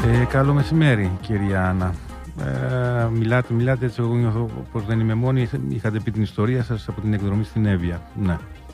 Καλό μεσημέρι, κυρία Άννα. Μιλάτε έτσι, εγώ νιώθω πως δεν είμαι μόνη. Είχατε πει την ιστορία σας από την εκδρομή στην Εύβοια. Ναι.